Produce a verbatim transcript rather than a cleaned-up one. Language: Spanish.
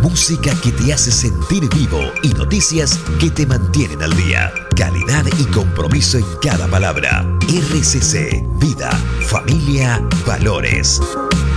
Música que te hace sentir vivo y noticias que te mantienen al día. Calidad y compromiso en cada palabra. R C C, vida, familia, valores.